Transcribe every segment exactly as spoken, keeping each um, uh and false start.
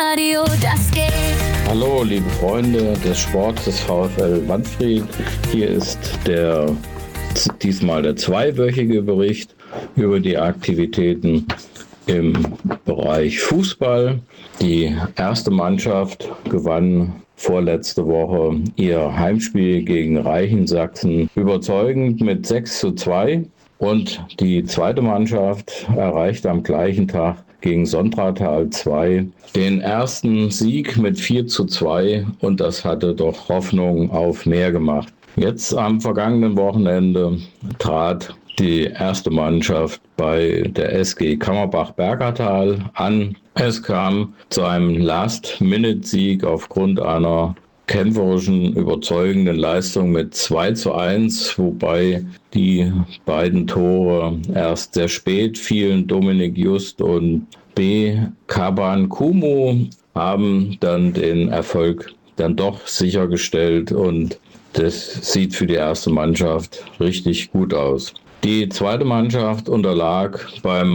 Radio, das geht. Hallo liebe Freunde des Sports des VfL Wanfried. Hier ist der diesmal der zweiwöchige Bericht über die Aktivitäten im Bereich Fußball. Die erste Mannschaft gewann vorletzte Woche ihr Heimspiel gegen Reichensachsen überzeugend mit sechs zu zwei. Und die zweite Mannschaft erreichte am gleichen Tag gegen Sontratal zwei den ersten Sieg mit vier zu zwei und das hatte doch Hoffnung auf mehr gemacht. Jetzt am vergangenen Wochenende trat die erste Mannschaft bei der S G Kammerbach-Bergertal an. Es kam zu einem Last-Minute-Sieg aufgrund einer kämpferischen, überzeugenden Leistung mit zwei zu eins, wobei die beiden Tore erst sehr spät fielen. Dominik Just und B. Kaban Kumu haben dann den Erfolg dann doch sichergestellt und das sieht für die erste Mannschaft richtig gut aus. Die zweite Mannschaft unterlag beim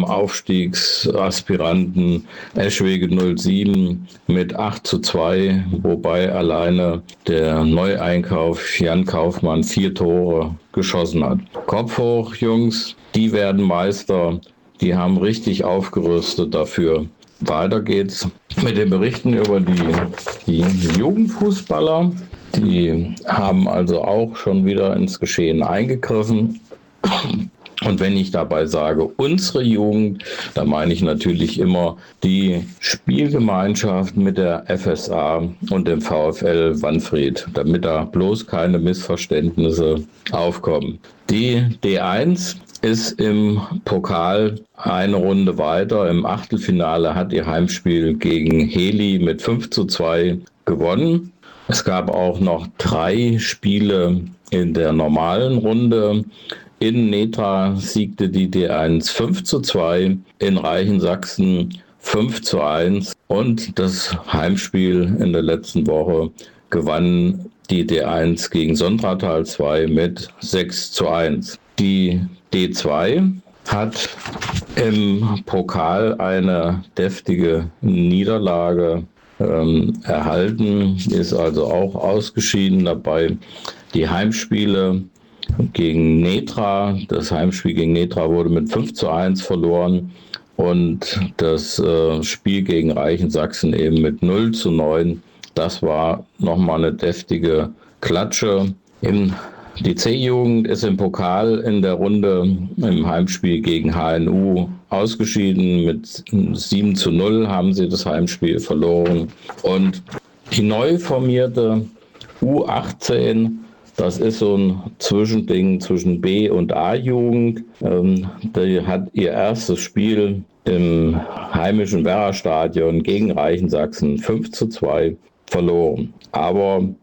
Aufstiegsaspiranten Eschwege null sieben mit acht zu zwei, wobei alleine der Neueinkauf Jan Kaufmann vier Tore geschossen hat. Kopf hoch, Jungs, die werden Meister, die haben richtig aufgerüstet dafür. Weiter geht's mit den Berichten über die, die Jugendfußballer. Die haben also auch schon wieder ins Geschehen eingegriffen. Und wenn ich dabei sage, unsere Jugend, dann meine ich natürlich immer die Spielgemeinschaft mit der F S A und dem VfL Wanfried, damit da bloß keine Missverständnisse aufkommen. Die D eins ist im Pokal eine Runde weiter. Im Achtelfinale hat ihr Heimspiel gegen Heli mit fünf zu zwei gewonnen. Es gab auch noch drei Spiele in der normalen Runde. In Netra siegte die D eins fünf zu zwei, in Reichensachsen fünf zu eins und das Heimspiel in der letzten Woche gewann die D eins gegen Sontratal zwei mit sechs zu eins. Die D zwei hat im Pokal eine deftige Niederlage ähm, erhalten, ist also auch ausgeschieden dabei. Die Heimspiele gegen Netra, das Heimspiel gegen Netra wurde mit fünf zu eins verloren und das äh, Spiel gegen Reichensachsen eben mit null zu neun. Das war nochmal eine deftige Klatsche. Im Die C-Jugend ist im Pokal in der Runde im Heimspiel gegen H N U ausgeschieden. Mit sieben zu null haben sie das Heimspiel verloren. Und die neu formierte U achtzehn, das ist so ein Zwischending zwischen B- und A-Jugend. Ähm, die hat ihr erstes Spiel im heimischen Werra-Stadion gegen Reichensachsen fünf zu zwei verloren. Aber